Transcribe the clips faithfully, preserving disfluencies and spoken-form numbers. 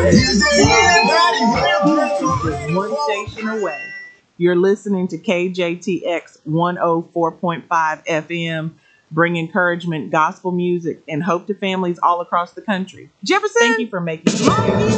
Just one station away. You're listening to K J T X one oh four point five F M, bring encouragement, gospel music, and hope to families all across the country. Jefferson, thank you for making it.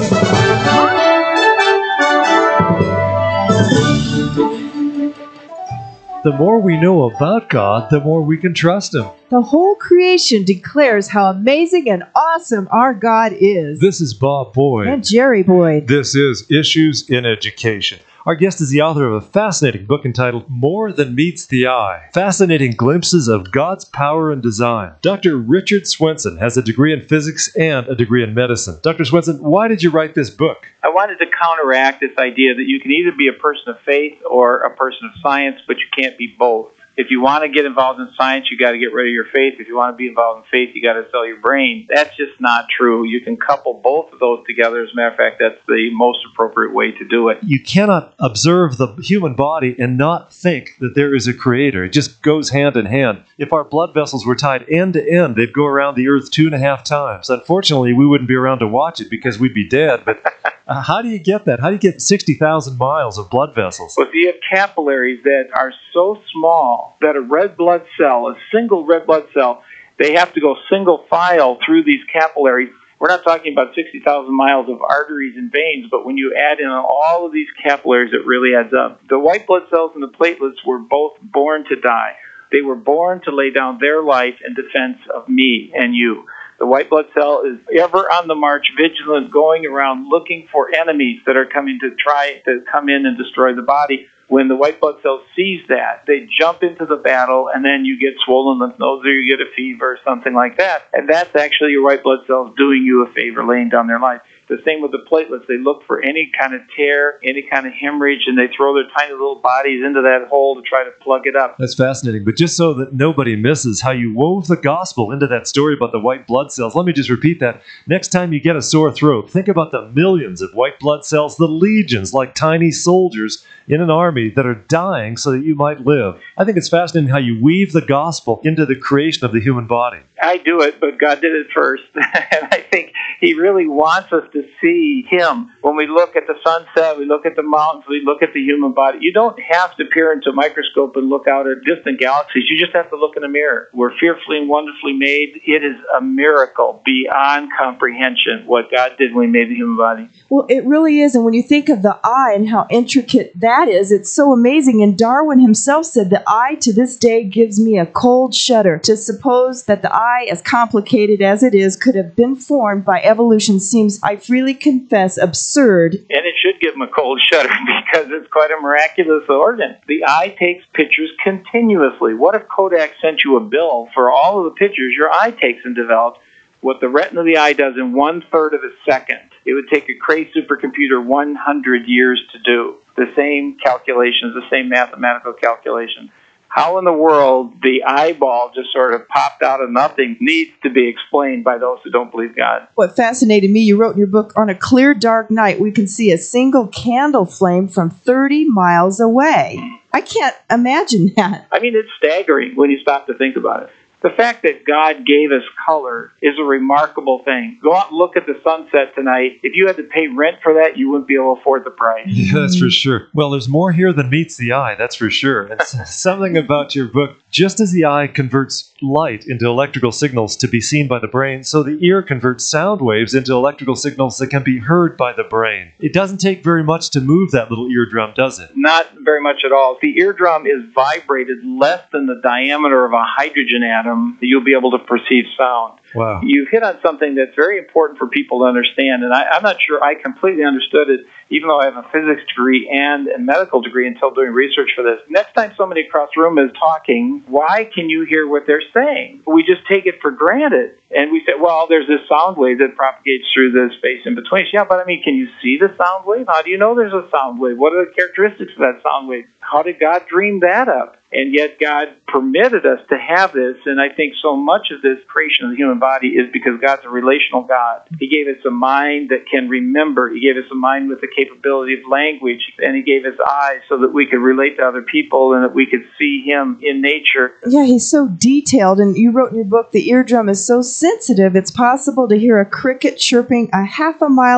The more we know about God, the more we can trust Him. The whole creation declares how amazing and awesome our God is. This is Bob Boyd. And Jerry Boyd. This is Issues in Education. Our guest is the author of a fascinating book entitled More Than Meets the Eye, Fascinating Glimpses of God's Power and Design. Doctor Richard Swenson has a degree in physics and a degree in medicine. Doctor Swenson, why did you write this book? I wanted to counteract this idea that you can either be a person of faith or a person of science, but you can't be both. If you want to get involved in science, you got to get rid of your faith. If you want to be involved in faith, you got to sell your brain. That's just not true. You can couple both of those together. As a matter of fact, that's the most appropriate way to do it. You cannot observe the human body and not think that there is a creator. It just goes hand in hand. If our blood vessels were tied end to end, they'd go around the earth two and a half times. Unfortunately, we wouldn't be around to watch it because we'd be dead. But uh, how do you get that? How do you get sixty thousand miles of blood vessels? Well, so you have capillaries that are so small that a red blood cell, a single red blood cell, they have to go single file through these capillaries. We're not talking about sixty thousand miles of arteries and veins, but when you add in all of these capillaries, it really adds up. The white blood cells and the platelets were both born to die. They were born to lay down their life in defense of me and you. The white blood cell is ever on the march, vigilant, going around looking for enemies that are coming to try to come in and destroy the body. When the white blood cell sees that, they jump into the battle, and then you get swollen lymph nodes or you get a fever or something like that. And that's actually your white blood cells doing you a favor, laying down their life. The same with the platelets. They look for any kind of tear, any kind of hemorrhage, and they throw their tiny little bodies into that hole to try to plug it up. That's fascinating. But just so that nobody misses how you wove the gospel into that story about the white blood cells, let me just repeat that. Next time you get a sore throat, think about the millions of white blood cells, the legions, like tiny soldiers in an army that are dying so that you might live. I think it's fascinating how you weave the gospel into the creation of the human body. I do it, but God did it first. And I think He really wants us to see Him. When we look at the sunset, we look at the mountains, we look at the human body. You don't have to peer into a microscope and look out at distant galaxies. You just have to look in a mirror. We're fearfully and wonderfully made. It is a miracle beyond comprehension what God did when He made the human body. Well, it really is. And when you think of the eye and how intricate that is, it's so amazing. And Darwin himself said, the eye to this day gives me a cold shudder. To suppose that the eye, as complicated as it is, could have been formed by evolution seems, I freely confess, absurd. And it should give them a cold shudder because it's quite a miraculous organ. The eye takes pictures continuously. What if Kodak sent you a bill for all of the pictures your eye takes and develops? What the retina of the eye does in one-third of a second, it would take a Cray supercomputer one hundred years to do. The same calculations, the same mathematical calculations. How in the world the eyeball just sort of popped out of nothing needs to be explained by those who don't believe God. What fascinated me, you wrote in your book, on a clear, dark night, we can see a single candle flame from thirty miles away. I can't imagine that. I mean, it's staggering when you stop to think about it. The fact that God gave us color is a remarkable thing. Go out and look at the sunset tonight. If you had to pay rent for that, you wouldn't be able to afford the price. Yeah, that's for sure. Well, there's more here than meets the eye, that's for sure. It's something about your book. Just as the eye converts light into electrical signals to be seen by the brain, so the ear converts sound waves into electrical signals that can be heard by the brain. It doesn't take very much to move that little eardrum, does it? Not very much at all. The eardrum is vibrated less than the diameter of a hydrogen atom. You'll be able to perceive sound. Wow. You've hit on something that's very important for people to understand, and I, I'm not sure I completely understood it, even though I have a physics degree and a medical degree until doing research for this. Next time somebody across the room is talking, why can you hear what they're saying? We just take it for granted. And we say, well, there's this sound wave that propagates through the space in between. Yeah, but I mean, can you see the sound wave? How do you know there's a sound wave? What are the characteristics of that sound wave? How did God dream that up? And yet God permitted us to have this, and I think so much of this creation of the human body is because God's a relational God. He gave us a mind that can remember. He gave us a mind with the capability of language, and He gave us eyes so that we could relate to other people and that we could see Him in nature. Yeah, He's so detailed, and you wrote in your book, the eardrum is so sensitive, it's possible to hear a cricket chirping a half a mile